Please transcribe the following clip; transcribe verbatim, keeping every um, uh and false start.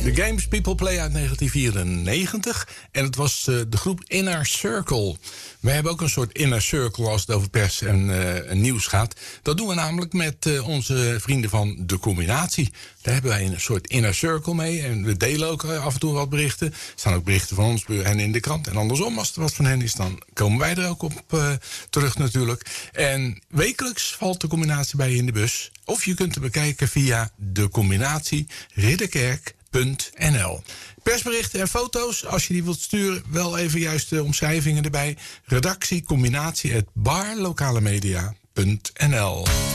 The Games People Play uit negentien vierennegentig. En het was uh, de groep Inner Circle. Wij hebben ook een soort Inner Circle als het over pers en uh, nieuws gaat. Dat doen we namelijk met uh, onze vrienden van De Combinatie. Daar hebben wij een soort Inner Circle mee. En we delen ook uh, af en toe wat berichten. Er staan ook berichten van ons bij hen in de krant. En andersom, als er wat van hen is, dan komen wij er ook op uh, terug natuurlijk. En wekelijks valt De Combinatie bij je in de bus. Of je kunt het bekijken via De Combinatie Ridderkerk. N L. Persberichten en foto's, als je die wilt sturen, wel even juist de omschrijvingen erbij. Redactie combinatie at barlokalemedia punt n l.